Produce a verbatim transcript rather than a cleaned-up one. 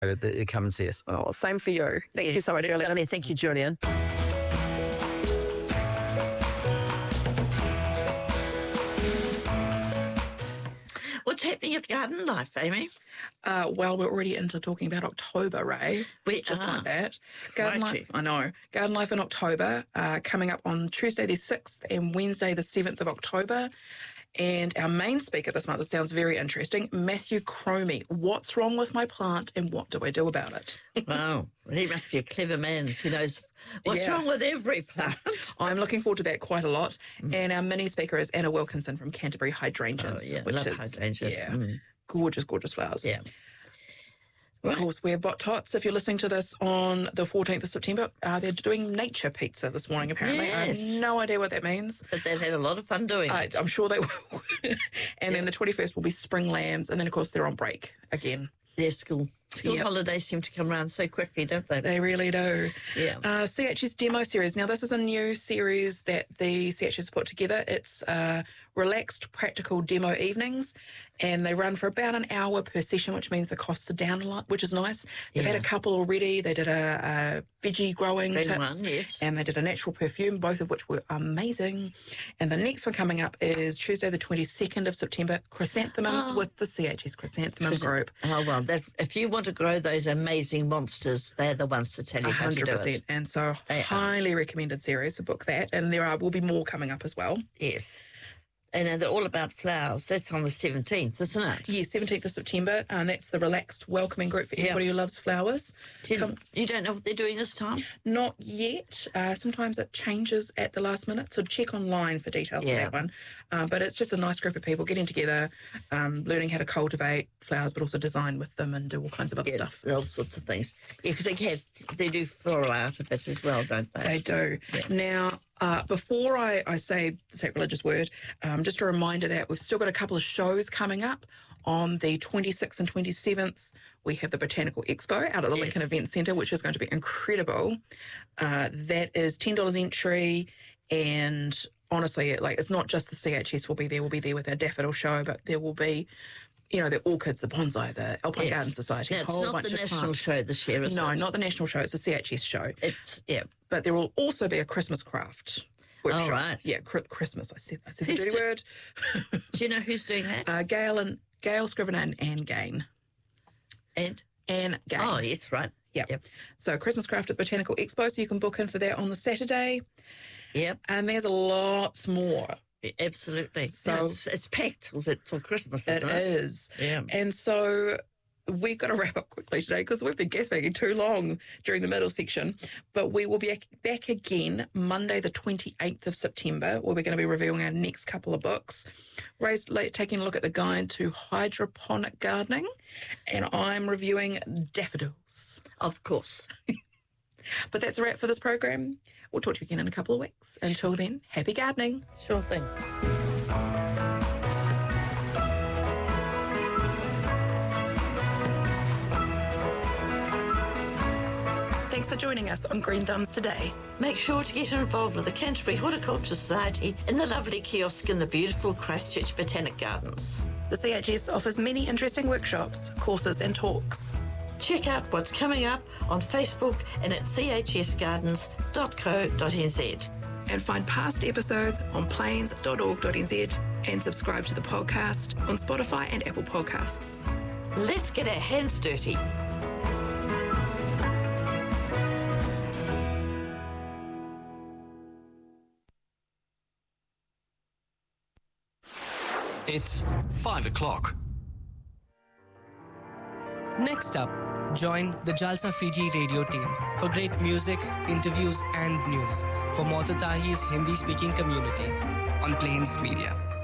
come and see us. Oh, same for you. Thank yes. you so much, Julian. I mean, thank you, Julian. What's happening at Garden Life, Amy? Uh, well, we're already into talking about October, Ray. We Just are. like that. Garden Crikey. Life, I know. Garden Life in October, uh, coming up on Tuesday the sixth and Wednesday the seventh of October. And our main speaker this month, it sounds very interesting, Matthew Cromie. What's wrong with my plant and what do I do about it? Wow. Well, he must be a clever man if he knows what's Yeah. wrong with every plant. I'm looking forward to that quite a lot. Mm. And our mini speaker is Anna Wilkinson from Canterbury Hydrangeas. Oh, yeah. which Love is hydrangeas. Yeah, Mm. gorgeous, gorgeous flowers. Yeah. Of course, we're Bot Tots. If you're listening to this on the fourteenth of September, uh, they're doing nature pizza this morning, apparently. Yes. I have no idea what that means. But they've had a lot of fun doing I, it. I'm sure they will. And yeah. then the twenty-first will be Spring Lambs. And then, of course, they're on break again. Their school. School Yep. holidays seem to come around so quickly, don't they? They really do. Yeah. Uh, C H S Demo Series. Now, this is a new series that the C H S put together. It's uh, relaxed, practical demo evenings, and they run for about an hour per session, which means the costs are down a lot, which is nice. They've Yeah. had a couple already. They did a, a veggie growing Green tips, one, yes. and they did a natural perfume, both of which were amazing. And the next one coming up is Tuesday, the twenty-second of September, Chrysanthemums Oh. with the C H S Chrysanthemum Group. Oh, well, that, if you want to grow those amazing monsters, they're the ones to tell you A how to hundred do percent, it. and so They are. highly recommended series. So book that, and there are will be more coming up as well. Yes. And uh, they're all about flowers. That's on the seventeenth, isn't it? Yeah, seventeenth of September, and that's the relaxed welcoming group for Yeah. anybody who loves flowers. Did- Come- you don't know what they're doing this time? Not yet. Uh, sometimes it changes at the last minute, so check online for details Yeah. for that one. Uh, but it's just a nice group of people getting together, um, learning how to cultivate flowers, but also design with them and do all kinds of other Yeah, stuff. all sorts of things. Yeah, because they have they do floral art a bit as well, don't they? They do. Yeah. Now, uh, before I, I say the sacrilegious word, um, just a reminder that we've still got a couple of shows coming up. On the twenty-sixth and twenty-seventh, we have the Botanical Expo out at the Yes. Lincoln Event Centre, which is going to be incredible. Uh, that is ten dollars entry, and honestly, like it's not just the C H S will be there. We'll be there with our daffodil show, but there will be, you know, the orchids, the bonsai, the Alpine Yes. Garden Society, Now, a it's whole not bunch the of national plants. show this year, is No, it? not the national show. It's a C H S show. It's, yeah. But there will also be a Christmas craft workshop. Oh, right. Yeah, cr- Christmas. I said, I said the Who's dirty do- word. Do you know who's doing that? uh, Gail and Gail Scrivener and Anne Gain. and? Anne Gain. Oh, yes, right. Yeah. Yep. So Christmas craft at the Botanical Expo, so you can book in for that on the Saturday. Yep, And there's lots more. absolutely. So- So it's, it's packed till, till Christmas, It isn't it? is. Yeah. And so we've got to wrap up quickly today because we've been gasbagging too long during the middle section. But we will be back again Monday, the twenty-eighth of September, where we're going to be reviewing our next couple of books. Ray's like, taking a look at the guide to hydroponic gardening, and I'm reviewing daffodils. Of course. But that's a wrap for this program. We'll talk to you again in a couple of weeks. Until then, happy gardening. Sure thing. Thanks for joining us on Green Thumbs today. Make sure to get involved with the Canterbury Horticulture Society in the lovely kiosk in the beautiful Christchurch Botanic Gardens. The C H S offers many interesting workshops, courses and talks. Check out what's coming up on Facebook and at c h s gardens dot co dot n z. And find past episodes on plains dot org dot n z and subscribe to the podcast on Spotify and Apple Podcasts. Let's get our hands dirty. It's five o'clock. Next up, join the Jalsa Fiji radio team for great music, interviews and news for Mautatahi's Hindi-speaking community. On Plains Media.